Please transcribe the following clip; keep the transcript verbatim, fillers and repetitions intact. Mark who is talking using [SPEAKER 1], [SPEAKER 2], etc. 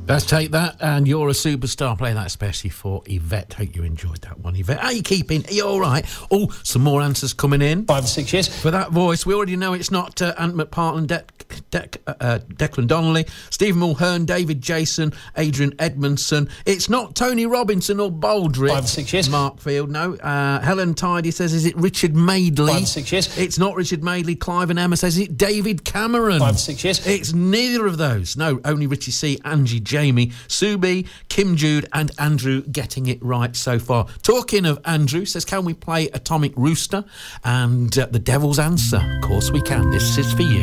[SPEAKER 1] Let's take that, and You're a Superstar. Play that especially for Yvette. Hope you enjoyed that one, Yvette. How are you keeping? Are you all right? Oh, some more answers coming in.
[SPEAKER 2] Five or six years.
[SPEAKER 1] For that voice, we already know it's not uh, Ant McPartlin, De- De- uh, Declan Donnelly, Stephen Mulhern, David Jason, Adrian Edmondson. It's not Tony Robinson or Baldrick.
[SPEAKER 2] Five or six years.
[SPEAKER 1] Mark Field, no. Uh, Helen Tidy says, is it Richard Madeley?
[SPEAKER 2] Five or six years.
[SPEAKER 1] It's not Richard Madeley. Clive and Emma says, is it David Cameron?
[SPEAKER 2] Five or six years.
[SPEAKER 1] It's neither of those. No, only Richie C, Angie, Jamie, Subi, Kim Jude and Andrew getting it right so far. Talking of Andrew, says, can we play Atomic Rooster? And uh, the Devil's Answer. Of course we can. This is for you.